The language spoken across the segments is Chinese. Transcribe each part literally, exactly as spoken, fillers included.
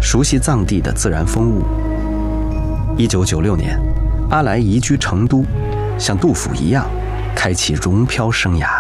熟悉藏地的自然风物。一九九六年，阿来移居成都，像杜甫一样，开启融漂生涯。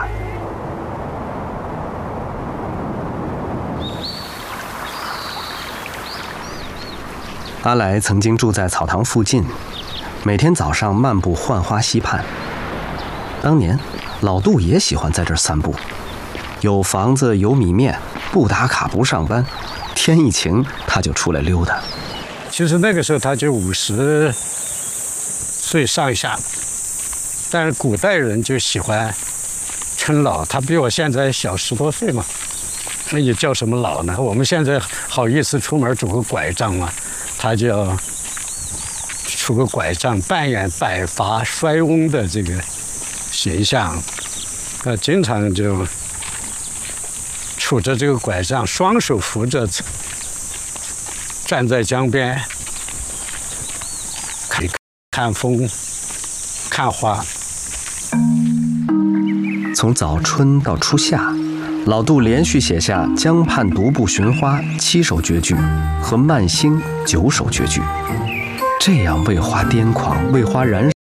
阿来曾经住在草堂附近，每天早上漫步浣花溪畔。当年，老杜也喜欢在这儿散步，有房子有米面，不打卡不上班，天一晴他就出来溜达。 其实那个时候他就五十岁上下，但是古代人就喜欢称老，他比我现在小十多岁嘛，那也叫什么老呢？我们现在好意思出门拄个拐杖吗？他就要拄个拐杖，扮演百伐衰翁的这个形象，呃，经常就杵着这个拐杖，双手扶着，站在江边，可以看风、看花。 从早春到初夏，老杜连续写下《江畔独步寻花》七首绝句和《慢星》九首绝句，这样为花癫狂、为花燃烧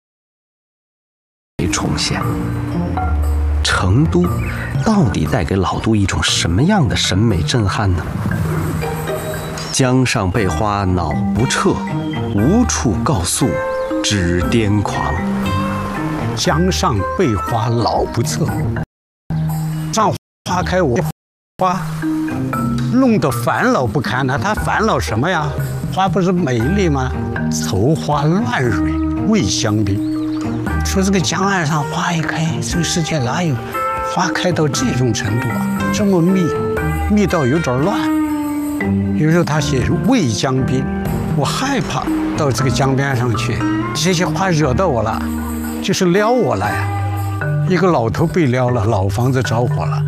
重现。成都到底带给老杜一种什么样的审美震撼呢？江上被花恼不彻，无处告诉知癫狂。 江上被花恼不彻，上花开我花，弄得烦恼不堪呢。他烦恼什么呀？花不是美丽吗？愁花乱蕊未香槟。说这个江岸上花一开，这个世界哪有花开到这种程度啊？这么密，密到有点乱。有时候他写未江滨，我害怕到这个江边上去，这些花惹到我了，就是撩我了呀。一个老头被撩了，老房子着火了。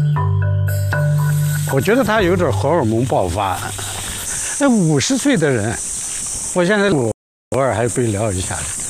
我觉得他有点荷尔蒙爆发。那五十岁的人，我现在我偶尔还被撩一下的。